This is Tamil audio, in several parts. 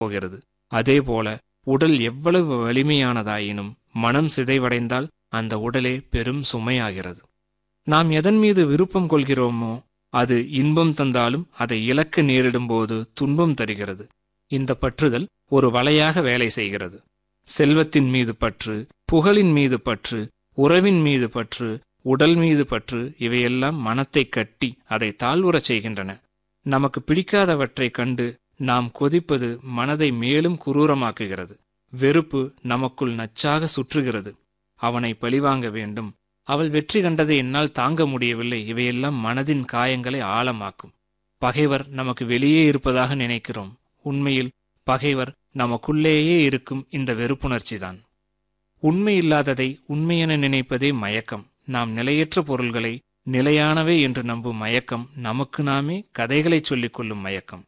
போகிறது. அதேபோல உடல் எவ்வளவு வலிமையானதாயினும் மனம் சிதைவடைந்தால் அந்த உடலே பெரும் சுமையாகிறது. நாம் எதன் மீது விருப்பம் கொள்கிறோமோ அது இன்பம் தந்தாலும் அதை இழக்க நேரிடும்போது துன்பம் தருகிறது. இந்த பற்றுதல் ஒரு வலையாக வேலை செய்கிறது. செல்வத்தின் மீது பற்று, புகழின் மீது பற்று, உறவின் மீது பற்று, உடல் மீது பற்று இவையெல்லாம் மனத்தை கட்டி அதை தாழ்வுறச் செய்கின்றன. நமக்கு பிடிக்காதவற்றை கண்டு நாம் கொதிப்பது மனதை மேலும் குரூரமாக்குகிறது. வெறுப்பு நமக்குள் நச்சாக சுற்றுகிறது. அவனை பழிவாங்க வேண்டும், அவள் வெற்றி கண்டதை என்னால் தாங்க முடியவில்லை, இவையெல்லாம் மனதின் காயங்களை ஆழமாக்கும். பகைவர் நமக்கு வெளியே இருப்பதாக நினைக்கிறோம். உண்மையில் பகைவர் நமக்குள்ளேயே இருக்கும் இந்த வெறுப்புணர்ச்சிதான். உண்மையில்லாததை உண்மையென நினைப்பதே மயக்கம். நாம் நிலையற்ற பொருள்களை நிலையானவை என்று நம்பும் மயக்கம் நமக்கு நாமே கதைகளை சொல்லிக் கொள்ளும் மயக்கம்.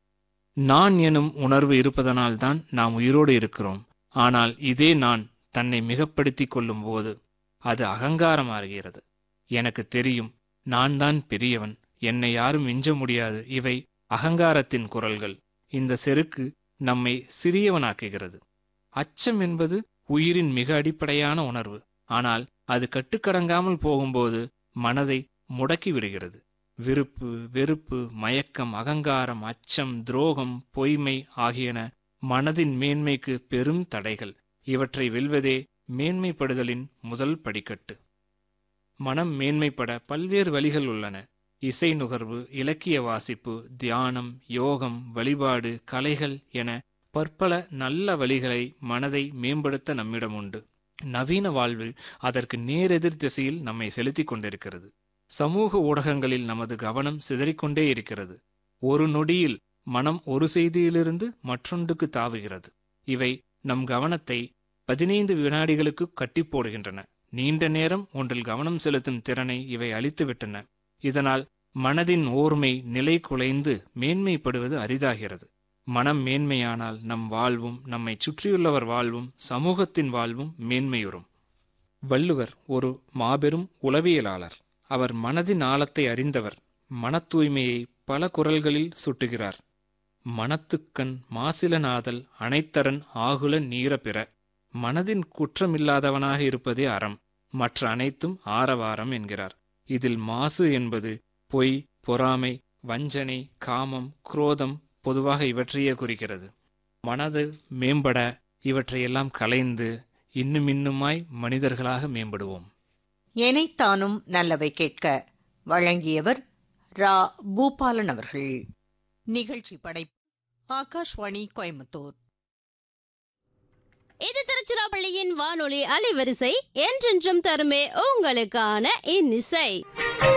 நான் எனும் உணர்வு இருப்பதனால்தான் நாம் உயிரோடு இருக்கிறோம். ஆனால் இதே நான் தன்னை மிகப்படுத்திக் கொள்ளும் போது அது அகங்காரமாகிறது. எனக்கு தெரியும், நான் தான் பெரியவன், என்னை யாரும் மிஞ்ச முடியாது. இவை அகங்காரத்தின் குரல்கள். இந்த செருக்கு நம்மை சிறியவனாக்குகிறது. அச்சம் என்பது உயிரின் மிக அடிப்படையான உணர்வு. ஆனால் அது கட்டுக்கடங்காமல் போகும்போது மனதை முடக்கி விடுகிறது. விருப்பு, வெறுப்பு, மயக்கம், அகங்காரம், அச்சம், துரோகம், பொய்மை ஆகியன மனதின் மேன்மைக்கு பெரும் தடைகள். இவற்றை வெல்வதே மேன்மைப்படுதலின் முதல் படிக்கட்டு. மனம் மேன்மைப்பட பல்வேறு வழிகள் உள்ளன. இசை நுகர்வு, இலக்கிய வாசிப்பு, தியானம், யோகம், வழிபாடு, கலைகள் என பற்பல நல்ல வழிகளை மனதை மேம்படுத்த நம்மிடம் உண்டு. நவீன வாழ்வு அதற்கு நேரெதிர் திசையில் நம்மை செலுத்திக் கொண்டிருக்கிறது. சமூக ஊடகங்களில் நமது கவனம் சிதறிக்கொண்டே இருக்கிறது. ஒரு நொடியில் மனம் ஒரு செய்தியிலிருந்து மற்றொன்றுக்கு தாவுகிறது. இவை நம் கவனத்தை 15 வினாடிகளுக்கு கட்டி போடுகின்றன. நீண்ட நேரம் ஒன்றில் கவனம் செலுத்தும் திறனை இவை அளித்துவிட்டன. இதனால் மனதின் ஓர்மை நிலை குலைந்து மேன்மைப்படுவது அரிதாகிறது. மனம் மேன்மையானால் நம் வாழ்வும், நம்மை சுற்றியுள்ளவர் வாழ்வும், சமூகத்தின் வாழ்வும் மேன்மையுறும். வள்ளுவர் ஒரு மாபெரும் உளவியலாளர். அவர் மனதின் ஆழத்தை அறிந்தவர். மன தூய்மையை பல குரல்களில் சுட்டுகிறார். மனத்துக்கண் மாசிலனாதல் அனைத்தரன் ஆகுல நீர பிற. மனதின் குற்றமில்லாதவனாக இருப்பதே அறம், மற்ற அனைத்தும் ஆரவாரம் என்கிறார். இதில் மாசு என்பது பொய், பொறாமை, வஞ்சனை, காமம், குரோதம் பொதுவாக இவற்றையே குறிக்கிறது. மனது மேம்பட இவற்றையெல்லாம் கலைந்து இன்னுமாய் மனிதர்களாக மேம்படுவோம். எனைத்தானும் நல்லவை கேட்க வழங்கியவர் ரா. பூபாலன் அவர்கள். நிகழ்ச்சி படைப்பு ஆகாஷ்வாணி கோயம்புத்தூர். இது திருச்சிராப்பள்ளியின் வானொலி அலைவரிசை. என்றென்றும் தருமே உங்களுக்கான இன்னிசை.